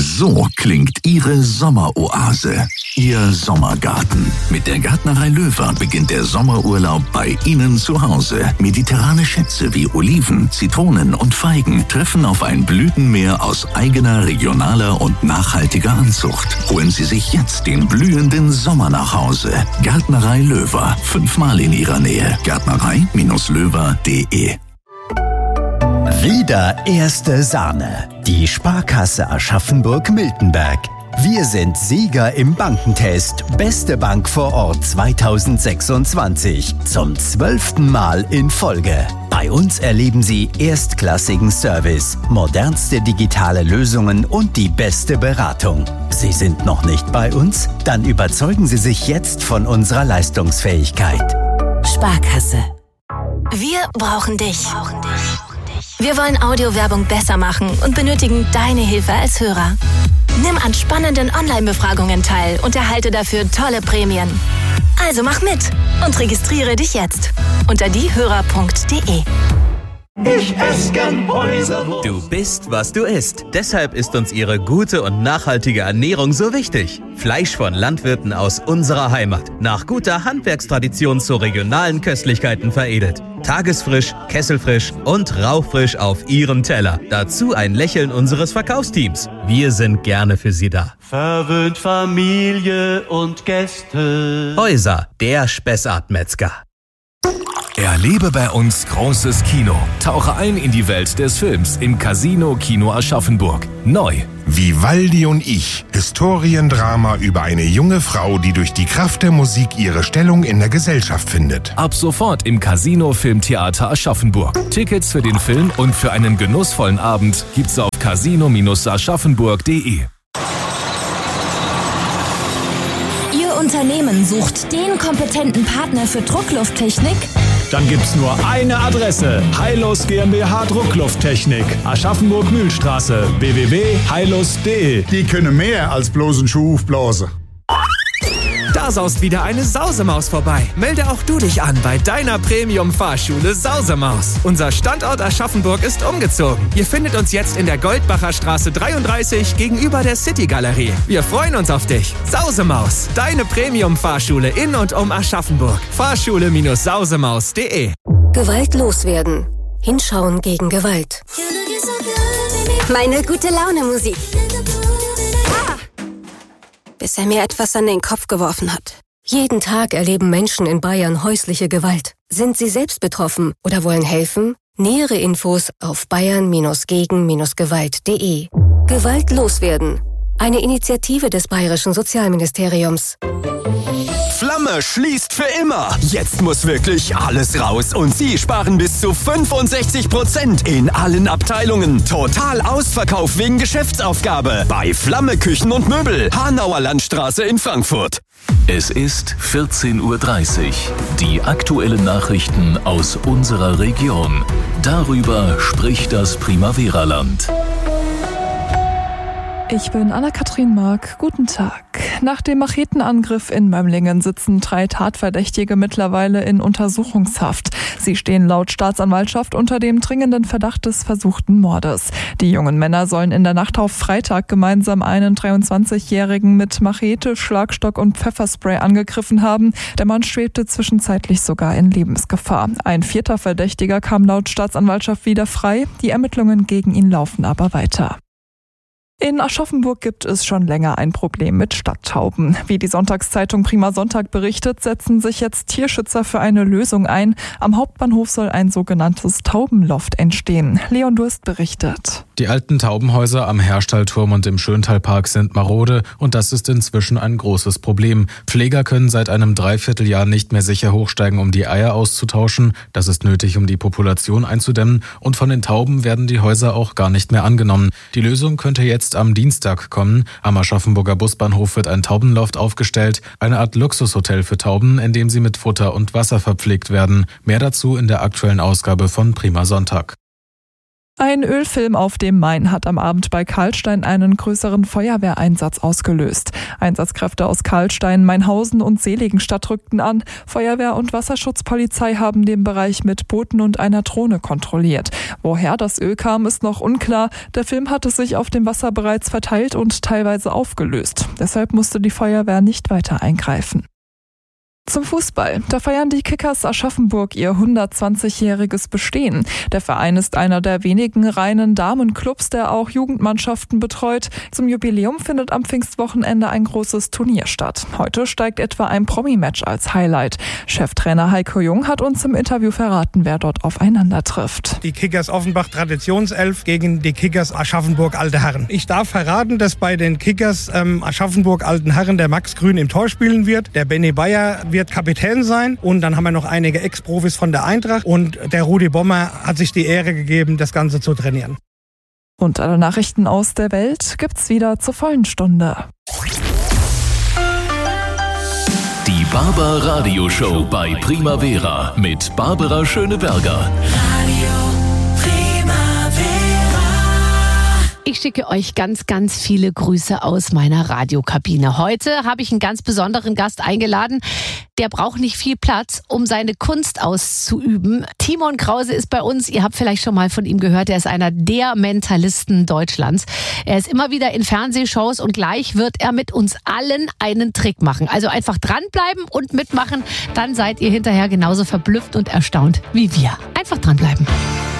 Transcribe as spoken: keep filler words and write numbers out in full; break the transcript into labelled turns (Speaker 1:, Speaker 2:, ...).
Speaker 1: So klingt Ihre Sommeroase, Ihr Sommergarten. Mit der Gärtnerei Löwer beginnt der Sommerurlaub bei Ihnen zu Hause. Mediterrane Schätze wie Oliven, Zitronen und Feigen treffen auf ein Blütenmeer aus eigener, regionaler und nachhaltiger Anzucht. Holen Sie sich jetzt den blühenden Sommer nach Hause. Gärtnerei Löwer, fünfmal in Ihrer Nähe. Gärtnerei Löwer punkt de.
Speaker 2: Wieder erste Sahne. Die Sparkasse Aschaffenburg-Miltenberg. Wir sind Sieger im Bankentest. Beste Bank vor Ort zweitausendsechsundzwanzig. Zum zwölften Mal in Folge. Bei uns erleben Sie erstklassigen Service, modernste digitale Lösungen und die beste Beratung. Sie sind noch nicht bei uns? Dann überzeugen Sie sich jetzt von unserer Leistungsfähigkeit.
Speaker 3: Sparkasse. Wir brauchen dich. Wir wollen Audiowerbung besser machen und benötigen deine Hilfe als Hörer. Nimm an spannenden Online-Befragungen teil und erhalte dafür tolle Prämien. Also mach mit und registriere dich jetzt unter diehörer punkt de.
Speaker 4: Ich esse gern Häuserwurst.
Speaker 5: Du bist, was du isst. Deshalb ist uns ihre gute und nachhaltige Ernährung so wichtig. Fleisch von Landwirten aus unserer Heimat. Nach guter Handwerkstradition zu regionalen Köstlichkeiten veredelt. Tagesfrisch, kesselfrisch und rauchfrisch auf Ihrem Teller. Dazu ein Lächeln unseres Verkaufsteams. Wir sind gerne für Sie da.
Speaker 4: Verwöhnt Familie und Gäste.
Speaker 5: Häuser, der Spessart-Metzger.
Speaker 6: Erlebe bei uns großes Kino. Tauche ein in die Welt des Films im Casino Kino Aschaffenburg. Neu.
Speaker 7: Vivaldi und ich. Historiendrama über eine junge Frau, die durch die Kraft der Musik ihre Stellung in der Gesellschaft findet.
Speaker 6: Ab sofort im Casino Filmtheater Aschaffenburg. Tickets für den Film und für einen genussvollen Abend gibt's auf casino aschaffenburg punkt de.
Speaker 8: Ihr Unternehmen sucht den kompetenten Partner für Drucklufttechnik?
Speaker 9: Dann gibt's nur eine Adresse. Heilos GmbH Drucklufttechnik. Aschaffenburg-Mühlstraße. w w w punkt heilos punkt de.
Speaker 10: Die können mehr als bloß einen Schuh aufblasen.
Speaker 11: Da saust wieder eine Sausemaus vorbei. Melde auch du dich an bei deiner Premium-Fahrschule Sausemaus. Unser Standort Aschaffenburg ist umgezogen. Ihr findet uns jetzt in der Goldbacher Straße dreiunddreißig gegenüber der City-Galerie. Wir freuen uns auf dich. Sausemaus, deine Premium-Fahrschule in und um Aschaffenburg. Fahrschule Sausemaus punkt de.
Speaker 12: Gewalt loswerden. Hinschauen gegen Gewalt. Meine gute Laune Musik. Bis er mir etwas an den Kopf geworfen hat. Jeden Tag erleben Menschen in Bayern häusliche Gewalt. Sind Sie selbst betroffen oder wollen helfen? Nähere Infos auf bayern gegen gewalt punkt de. Gewalt loswerden. Eine Initiative des Bayerischen Sozialministeriums.
Speaker 2: Flamme schließt für immer. Jetzt muss wirklich alles raus und Sie sparen bis zu fünfundsechzig Prozent in allen Abteilungen. Total Ausverkauf wegen Geschäftsaufgabe bei Flamme Küchen und Möbel, Hanauer Landstraße in Frankfurt.
Speaker 6: Es ist vierzehn Uhr dreißig. Die aktuellen Nachrichten aus unserer Region. Darüber spricht das Primavera-Land.
Speaker 13: Ich bin Anna-Kathrin Mark. Guten Tag. Nach dem Machetenangriff in Mömlingen sitzen drei Tatverdächtige mittlerweile in Untersuchungshaft. Sie stehen laut Staatsanwaltschaft unter dem dringenden Verdacht des versuchten Mordes. Die jungen Männer sollen in der Nacht auf Freitag gemeinsam einen dreiundzwanzigjährigen mit Machete, Schlagstock und Pfefferspray angegriffen haben. Der Mann schwebte zwischenzeitlich sogar in Lebensgefahr. Ein vierter Verdächtiger kam laut Staatsanwaltschaft wieder frei. Die Ermittlungen gegen ihn laufen aber weiter. In Aschaffenburg gibt es schon länger ein Problem mit Stadttauben. Wie die Sonntagszeitung Prima Sonntag berichtet, setzen sich jetzt Tierschützer für eine Lösung ein. Am Hauptbahnhof soll ein sogenanntes Taubenloft entstehen. Leon Durst berichtet.
Speaker 14: Die alten Taubenhäuser am Herstallturm und im Schöntalpark sind marode und das ist inzwischen ein großes Problem. Pfleger können seit einem Dreivierteljahr nicht mehr sicher hochsteigen, um die Eier auszutauschen. Das ist nötig, um die Population einzudämmen. Und von den Tauben werden die Häuser auch gar nicht mehr angenommen. Die Lösung könnte jetzt am Dienstag kommen. Am Aschaffenburger Busbahnhof wird ein Taubenloft aufgestellt, eine Art Luxushotel für Tauben, in dem sie mit Futter und Wasser verpflegt werden. Mehr dazu in der aktuellen Ausgabe von Prima Sonntag.
Speaker 13: Ein Ölfilm auf dem Main hat am Abend bei Karlstein einen größeren Feuerwehreinsatz ausgelöst. Einsatzkräfte aus Karlstein, Mainhausen und Seligenstadt rückten an. Feuerwehr und Wasserschutzpolizei haben den Bereich mit Booten und einer Drohne kontrolliert. Woher das Öl kam, ist noch unklar. Der Film hatte sich auf dem Wasser bereits verteilt und teilweise aufgelöst. Deshalb musste die Feuerwehr nicht weiter eingreifen. Zum Fußball. Da feiern die Kickers Aschaffenburg ihr hundertzwanzigjähriges Bestehen. Der Verein ist einer der wenigen reinen Damenclubs, der auch Jugendmannschaften betreut. Zum Jubiläum findet am Pfingstwochenende ein großes Turnier statt. Heute steigt etwa ein Promi-Match als Highlight. Cheftrainer Heiko Jung hat uns im Interview verraten, wer dort aufeinander trifft.
Speaker 15: Die Kickers Offenbach Traditionself gegen die Kickers Aschaffenburg Alte Herren. Ich darf verraten, dass bei den Kickers ähm, Aschaffenburg Alten Herren der Max Grün im Tor spielen wird. Der Benny Bayer wird Kapitän sein und dann haben wir noch einige Ex-Profis von der Eintracht und der Rudi Bommer hat sich die Ehre gegeben, das Ganze zu trainieren.
Speaker 13: Und alle Nachrichten aus der Welt gibt's wieder zur vollen Stunde.
Speaker 6: Die Barber Radio Show bei Primavera mit Barbara Schöneberger.
Speaker 16: Ich schicke euch ganz, ganz viele Grüße aus meiner Radiokabine. Heute habe ich einen ganz besonderen Gast eingeladen. Der braucht nicht viel Platz, um seine Kunst auszuüben. Timon Krause ist bei uns. Ihr habt vielleicht schon mal von ihm gehört. Er ist einer der Mentalisten Deutschlands. Er ist immer wieder in Fernsehshows und gleich wird er mit uns allen einen Trick machen. Also einfach dranbleiben und mitmachen. Dann seid ihr hinterher genauso verblüfft und erstaunt wie wir. Einfach dranbleiben.